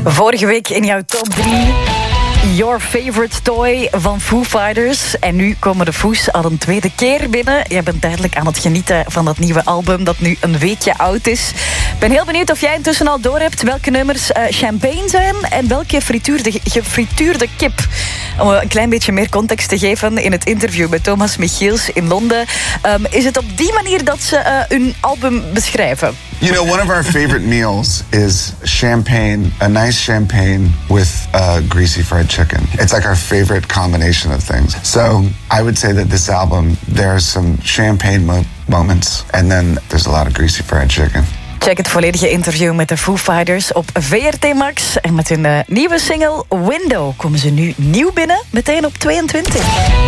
Vorige week in jouw top 3... Your Favorite Toy van Foo Fighters. En nu komen de Foos al een tweede keer binnen. Jij bent duidelijk aan het genieten van dat nieuwe album dat nu een weekje oud is. Ik ben heel benieuwd of jij intussen al doorhebt welke nummers champagne zijn en welke gefrituurde kip. Om een klein beetje meer context te geven in het interview met Thomas Michiels in Londen. Is het op die manier dat ze hun album beschrijven? You know, one of our favorite meals is champagne, a nice champagne with greasy fried chicken. It's like our favorite combination of things. So I would say that this album, there are some champagne moments and then there's a lot of greasy fried chicken. Check het volledige interview met de Foo Fighters op VRT Max. En met hun nieuwe single Window komen ze nu nieuw binnen, meteen op 22.